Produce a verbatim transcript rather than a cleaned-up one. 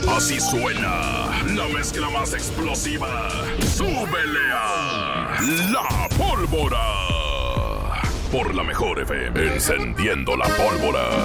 Así suena la mezcla más explosiva. ¡Súbele a La Pólvora! Por la mejor F M, encendiendo la pólvora.